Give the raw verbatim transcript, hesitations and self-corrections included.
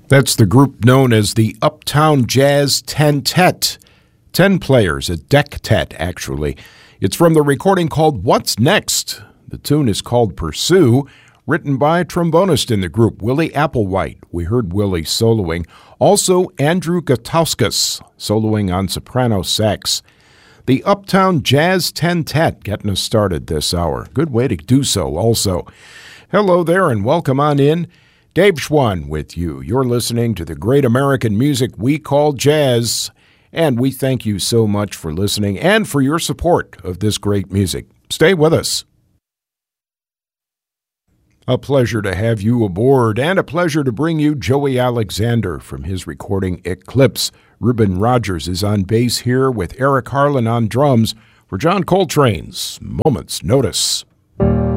That's the group known as the Uptown Jazz Ten-Tet. Ten players, a deck-tet, actually. It's from the recording called What's Next? The tune is called Pursue, written by a trombonist in the group, Willie Applewhite. We heard Willie soloing. Also, Andrew Gutauskas, soloing on soprano sax. The Uptown Jazz Ten-Tet getting us started this hour. Good way to do so, also. Hello there and welcome on in. Dave Schwann with you. You're listening to the great American music we call jazz, and we thank you so much for listening and for your support of this great music. Stay with us. A pleasure to have you aboard, and a pleasure to bring you Joey Alexander from his recording Eclipse. Ruben Rogers is on bass here with Eric Harlan on drums for John Coltrane's Moment's Notice.